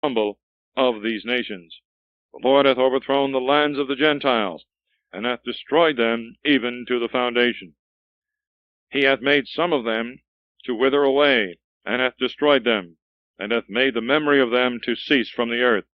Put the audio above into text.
humble of these nations. The Lord hath overthrown the lands of the Gentiles, and hath destroyed them even to the foundation. He hath made some of them to wither away, and hath destroyed them, and hath made the memory of them to cease from the earth.